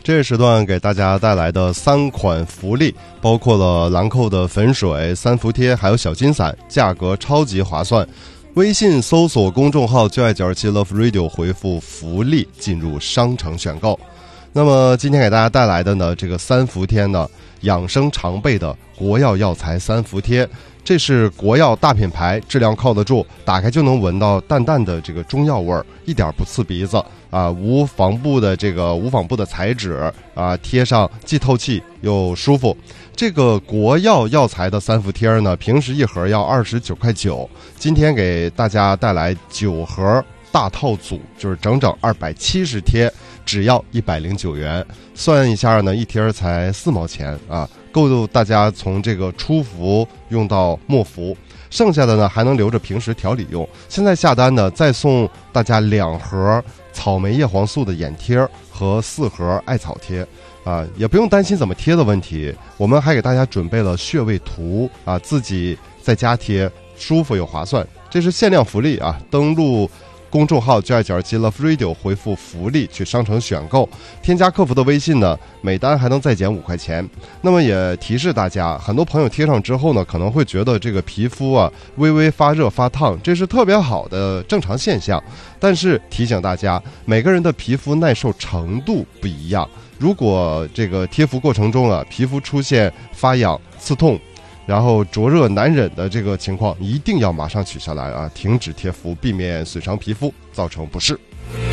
这个时段给大家带来的3款福利，包括了兰蔻的粉水、三伏贴，还有小金伞，价格超级划算。微信搜索公众号就爱927 Love Radio， 回复福利进入商城选购。那么今天给大家带来的呢，这个三伏贴呢，养生常备的国药药材三伏贴，这是国药大品牌，质量靠得住，打开就能闻到淡淡的这个中药味儿，一点不刺鼻子啊，无纺布的材质啊，贴上既透气又舒服。这个国药药材的三伏贴呢，平时一盒要29.9块，今天给大家带来9盒大套组，就是整整270贴，只要109元。算一下呢，一贴才4毛钱啊，够大家从这个初服用到末服，剩下的呢还能留着平时调理用。现在下单呢，再送大家2盒草莓叶黄素的眼贴和4盒艾草贴啊，也不用担心怎么贴的问题。我们还给大家准备了穴位图啊，自己在家贴舒服又划算，这是限量福利啊！登录公众号就爱927 Love Radio， 回复福利去商城选购，添加客服的微信呢，每单还能再减5块钱。那么也提示大家，很多朋友贴上之后呢，可能会觉得这个皮肤啊微微发热发烫，这是特别好的正常现象。但是提醒大家，每个人的皮肤耐受程度不一样，如果这个贴敷过程中啊，皮肤出现发痒、刺痛，然后灼热难忍的这个情况，一定要马上取下来啊，停止贴敷，避免损伤皮肤造成不适。